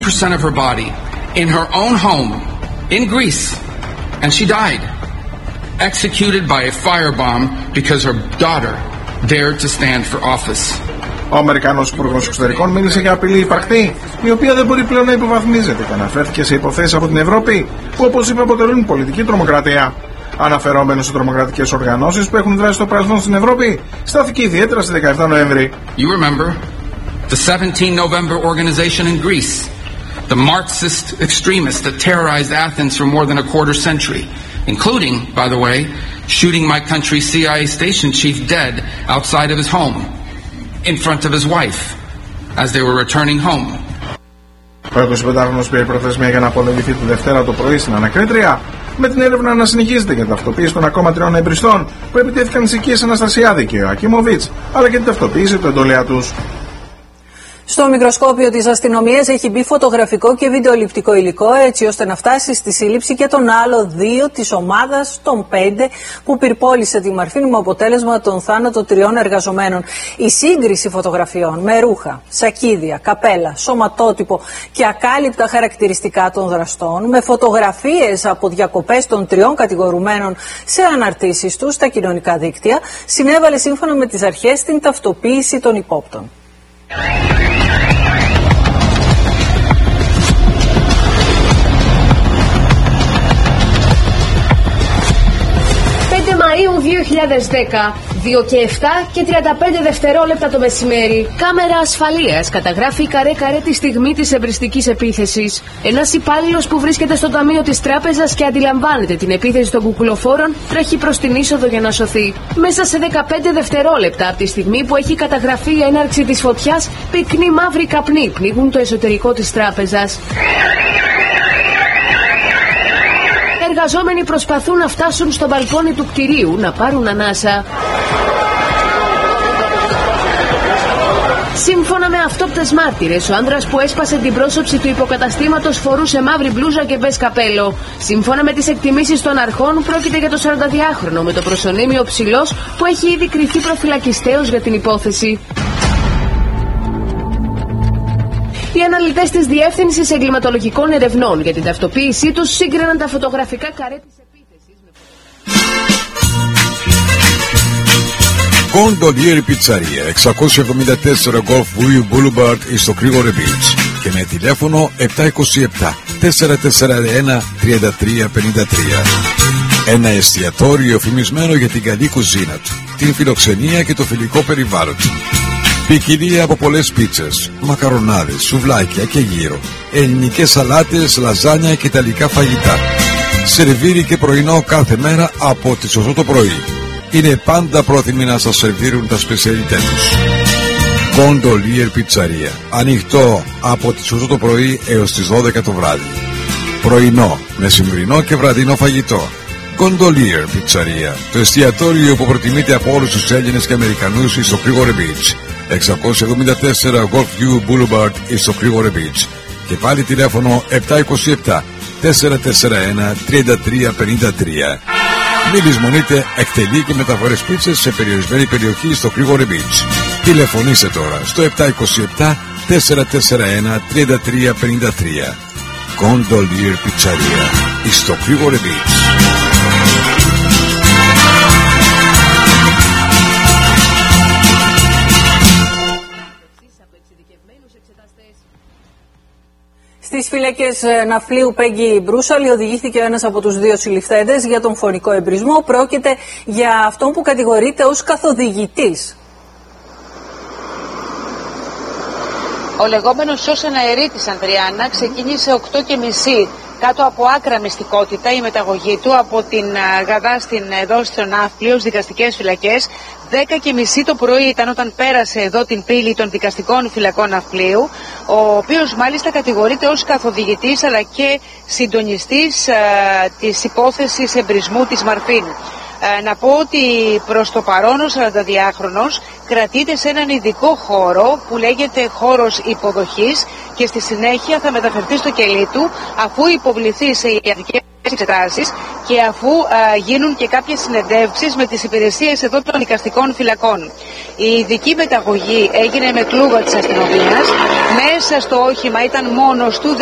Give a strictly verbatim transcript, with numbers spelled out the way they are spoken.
percent of her body in her own home in Greece, and she died, executed by a firebomb because her daughter dared to stand for office. Ο Αμερικανός Υπουργός Εξωτερικών μίλησε για απειλή υπαρκτή, η οποία δεν μπορεί πλέον να υποβαθμίζεται, και αναφέρθηκε σε υποθέσεις από την Ευρώπη που, όπως είπε, αποτελούν πολιτική τρομοκρατία. Αναφερόμενος σε τρομοκρατικές οργανώσεις που έχουν δράσει στο παρελθόν στην Ευρώπη, στάθηκε ιδιαίτερα στη δεκαεπτά Νοέμβρη. You remember the seventeenth November organization in Greece, the Marxist extremists that terrorized Athens for more than a quarter century, including, by the way, shooting my country's C I A station chief dead outside of his home, in front of his wife, as they were returning home. Ο εικοσιπεντάχρονος πήρε προθεσμία για να απολογηθεί τη Δευτέρα το πρωί στην Ανακρίτρια, με την έρευνα να συνεχίζεται για την ταυτοποίηση των ακόμα τριών εμπριστών που επιτέθηκαν στις οικίες Αναστασιάδη και Ακίμοβιτς, αλλά και την ταυτοποίηση του εντολέα τους. Στο μικροσκόπιο της αστυνομίας έχει μπει φωτογραφικό και βιντεοληπτικό υλικό, έτσι ώστε να φτάσει στη σύλληψη και των άλλων δύο της ομάδας των πέντε που πυρπόλησε τη Μαρφίνη με αποτέλεσμα τον θάνατο τριών εργαζομένων. Η σύγκριση φωτογραφιών με ρούχα, σακίδια, καπέλα, σωματότυπο και ακάλυπτα χαρακτηριστικά των δραστών, με φωτογραφίες από διακοπές των τριών κατηγορουμένων σε αναρτήσεις τους στα κοινωνικά δίκτυα, συνέβαλε σύμφωνα με τις αρχές στην ταυτοποίηση των υπόπτων. πέντε Μαΐου δύο χιλιάδες δέκα, δύο και επτά και τριάντα πέντε δευτερόλεπτα το μεσημέρι. Κάμερα ασφαλείας καταγράφει καρέ-καρέ τη στιγμή της εμπριστικής επίθεσης. Ένας υπάλληλος που βρίσκεται στο ταμείο της τράπεζας και αντιλαμβάνεται την επίθεση των κουκουλοφόρων τρέχει προς την είσοδο για να σωθεί. Μέσα σε δεκαπέντε δευτερόλεπτα από τη στιγμή που έχει καταγραφεί η έναρξη της φωτιάς, πυκνοί μαύροι καπνοί πνίγουν το εσωτερικό της τράπεζας. Οι εργαζόμενοι προσπαθούν να φτάσουν στο μπαλκόνι του κτηρίου να πάρουν ανάσα. Σύμφωνα με αυτόπτες μάρτυρες, ο άντρας που έσπασε την πρόσωψη του υποκαταστήματος φορούσε μαύρη μπλούζα και μπες καπέλο. Σύμφωνα με τις εκτιμήσεις των αρχών, πρόκειται για το σαρανταδυάχρονο με το προσωνύμιο ψηλός που έχει ήδη κριθεί προφυλακιστέως για την υπόθεση. Οι αναλυτές της Διεύθυνσης Εγκληματολογικών Ερευνών για την ταυτοποίησή τους σύγκριναν τα φωτογραφικά καρέ της επίθεσης με... Gondolier Pizzeria, εξακόσια εβδομήντα τέσσερα Golf View Boulevard στο Κρίγορε Beach και με τηλέφωνο επτά είκοσι επτά, τετρακόσια σαράντα ένα, τριάντα τρία πενήντα τρία. Ένα εστιατόριο φημισμένο για την καλή κουζίνα του, την φιλοξενία και το φιλικό περιβάλλον του. Ποικιλία από πολλές πίτσες, μακαρονάδες, σουβλάκια και γύρο, ελληνικές σαλάτες, λαζάνια και ιταλικά φαγητά. Σερβίρι και πρωινό κάθε μέρα από τις οκτώ το πρωί. Είναι πάντα πρόθυμοι να σας σερβίρουν τα σπεσιαλιτέ τους. Gondolier Pizzeria, ανοιχτό από τις οκτώ το πρωί έως τις δώδεκα το βράδυ. Πρωινό, μεσημβρινό και βραδινό φαγητό. Gondolier Pizzeria, το εστιατόριο που προτιμείται από όλους τους Έλληνες και Αμερικανούς στο Κρίγορε Beach. εξακόσια εβδομήντα τέσσερα Golf View Boulevard στο Κρίγορε Beach. Και πάλι τηλέφωνο επτά είκοσι επτά, τετρακόσια σαράντα ένα, τριάντα τρία πενήντα τρία. Μην λησμονείτε, εκτελεί και μεταφορές πίτσες σε περιορισμένη περιοχή στο Κρίγορε Beach. Τηλεφωνήστε τώρα στο επτά είκοσι επτά, τετρακόσια σαράντα ένα, τριάντα τρία πενήντα τρία. Gondolier Pizzeria στο Κρίγορε Beach. Στις φυλακές ναυπλίου Πέγγι Μπρούσαλη οδηγήθηκε ένας από τους δύο συλληφθέντες για τον φωνικό εμπρισμό. Πρόκειται για αυτόν που κατηγορείται ως καθοδηγητής. Ο λεγόμενος Σώσαν Αερίτης, Ανδριάννα, ξεκίνησε οκτώ και μισή κάτω από άκρα μυστικότητα η μεταγωγή του από την Γαδά στην εδώ στο Ναύπλιο, στις δικαστικές φυλακές. δέκα και μισή το πρωί ήταν όταν πέρασε εδώ την πύλη των δικαστικών φυλακών Ναυπλίου, ο οποίος μάλιστα κατηγορείται ως καθοδηγητής αλλά και συντονιστής α, της υπόθεσης εμπρισμού της Μαρφίν. Ε, να πω ότι προς το παρόν ο σαρανταδυάχρονος κρατείται σε έναν ειδικό χώρο που λέγεται χώρος υποδοχής και στη συνέχεια θα μεταφερθεί στο κελί του αφού υποβληθεί σε ιατρικές εξετάσεις και αφού α, γίνουν και κάποιες συνεντεύξεις με τις υπηρεσίες εδώ των δικαστικών φυλακών. Η ειδική μεταγωγή έγινε με κλούβα της αστυνομίας. Μέσα στο όχημα ήταν μόνος του.